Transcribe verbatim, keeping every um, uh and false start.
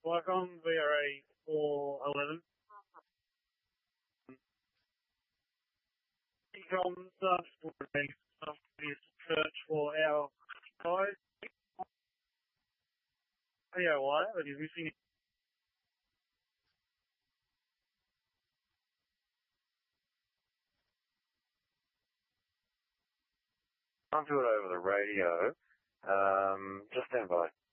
like on V R A four eleven. From stuff for stuff is church for our guys. Oh yeah, why? But he's missing. Can't do it over the radio. Um, just stand by.